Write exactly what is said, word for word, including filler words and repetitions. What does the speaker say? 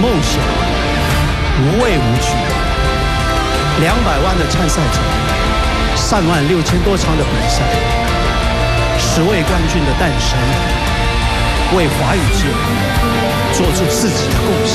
梦想，无畏无惧。两百万的参赛者，三万六千多场的比赛，十位冠军的诞生，为华语界做出自己的贡献。